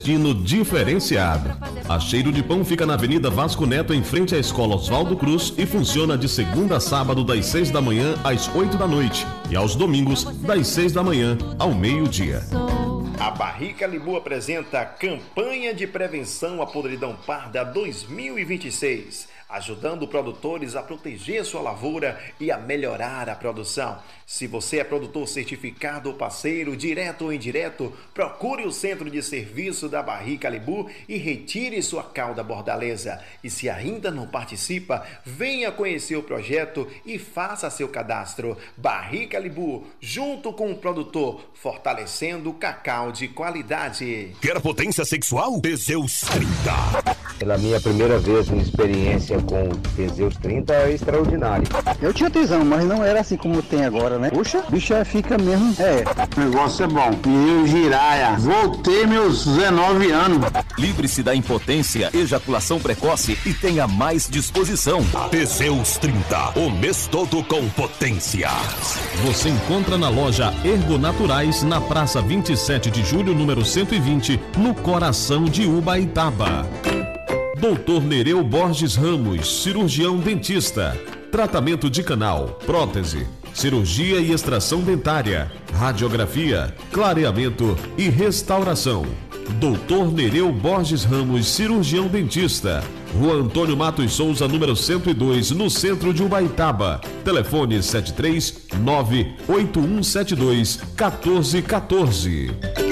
Destino diferenciado. A Cheiro de Pão fica na Avenida Vasco Neto, em frente à Escola Oswaldo Cruz, e funciona de segunda a sábado, das 6 da manhã às 8 da noite, e aos domingos, das 6 da manhã ao meio-dia. A Barrica Libu apresenta a Campanha de Prevenção à Podridão Parda 2026, ajudando produtores a proteger sua lavoura e a melhorar a produção. Se você é produtor certificado ou parceiro, direto ou indireto, procure o centro de serviço da Barrica Libu e retire sua cauda bordaleza. E se ainda não participa, venha conhecer o projeto e faça seu cadastro. Barrica Libu, junto com o produtor, fortalecendo o cacau de qualidade. Quer potência sexual? Teseus 30. Pela minha primeira vez, minha experiência com o Teseus 30 é extraordinária. Eu tinha tesão, mas não era assim como tem agora, né? Puxa, bicho fica mesmo. O negócio é bom. E eu, Jiraya, voltei meus 19 anos. Livre-se da impotência, ejaculação precoce e tenha mais disposição. Teseus 30, o mês todo com potência. Você encontra na loja Ergonaturais, na Praça 27 de Julho, número 120, no coração de Ubaitaba. Dr. Nereu Borges Ramos, cirurgião dentista. Tratamento de canal, prótese, cirurgia e extração dentária, radiografia, clareamento e restauração. Dr. Nereu Borges Ramos, cirurgião dentista. Rua Antônio Matos Souza, número 102, no centro de Ubaitaba. Telefone 739-8172-1414.